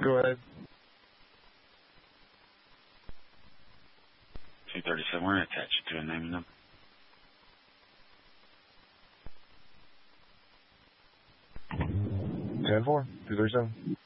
Go ahead. 237, we're going to attach you to a name and number. 10-4, 237.